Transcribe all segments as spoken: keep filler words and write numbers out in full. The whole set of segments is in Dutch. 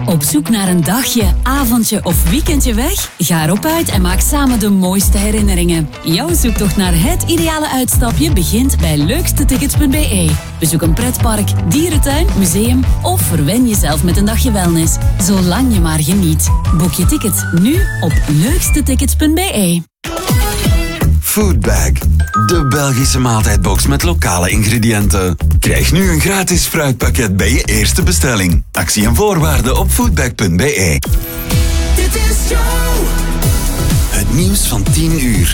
Op zoek naar een dagje, avondje of weekendje weg? Ga erop uit en maak samen de mooiste herinneringen. Jouw zoektocht naar het ideale uitstapje begint bij leukste tickets punt b e. Bezoek een pretpark, dierentuin, museum of verwen jezelf met een dagje wellness. Zolang je maar geniet. Boek je ticket nu op leukste tickets punt b e. Foodbag, de Belgische maaltijdbox met lokale ingrediënten. Krijg nu een gratis fruitpakket bij je eerste bestelling. Actie en voorwaarden op foodbag punt b e. Dit is Joe. Het nieuws van tien uur.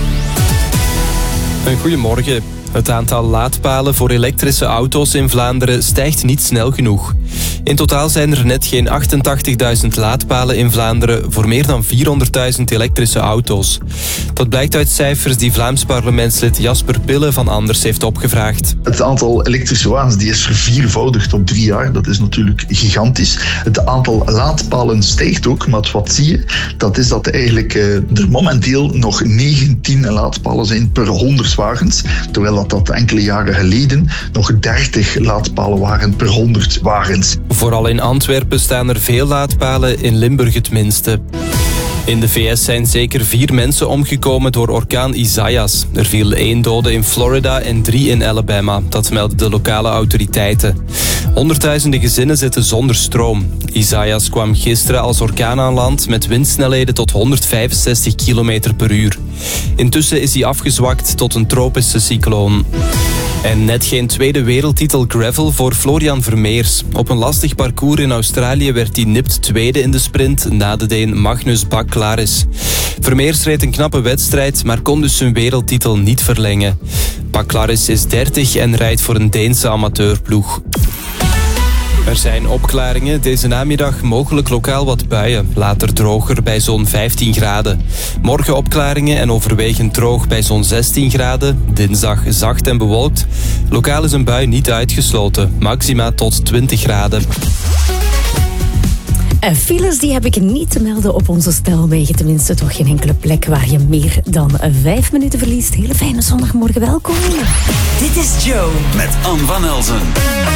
Een goedemorgen. Het aantal laadpalen voor elektrische auto's in Vlaanderen stijgt niet snel genoeg. In totaal zijn er net geen achtentachtigduizend laadpalen in Vlaanderen voor meer dan vierhonderdduizend elektrische auto's. Dat blijkt uit cijfers die Vlaams parlementslid Jasper Pille van Anders heeft opgevraagd. Het aantal elektrische wagens die is verviervoudigd op drie jaar. Dat is natuurlijk gigantisch. Het aantal laadpalen stijgt ook, maar wat zie je? Dat is dat eigenlijk uh, er momenteel nog negentien laadpalen zijn per honderd wagens, terwijl dat, dat enkele jaren geleden nog dertig laadpalen waren per honderd wagens. Vooral in Antwerpen staan er veel laadpalen, in Limburg het minste. In de V S zijn zeker vier mensen omgekomen door orkaan Isaias. Er viel één dode in Florida en drie in Alabama. Dat melden de lokale autoriteiten. Honderdduizenden gezinnen zitten zonder stroom. Isaias kwam gisteren als orkaan aan land met windsnelheden tot honderdvijfenzestig kilometer per uur. Intussen is hij afgezwakt tot een tropische cycloon. En net geen tweede wereldtitel gravel voor Florian Vermeers. Op een lastig parcours in Australië werd hij nipt tweede in de sprint na de Deen Magnus Baklaris. Vermeers reed een knappe wedstrijd, maar kon dus zijn wereldtitel niet verlengen. Baklaris is dertig en rijdt voor een Deense amateurploeg. Er zijn opklaringen. Deze namiddag mogelijk lokaal wat buien. Later droger bij zo'n vijftien graden. Morgen opklaringen en overwegend droog bij zo'n zestien graden. Dinsdag zacht en bewolkt. Lokaal is een bui niet uitgesloten. Maxima tot twintig graden. Uh, files die heb ik niet te melden op onze snelwegen. Tenminste, toch geen enkele plek waar je meer dan uh, vijf minuten verliest. Hele fijne zondagmorgen, welkom. Dit is Joe. Met Anne van Elzen.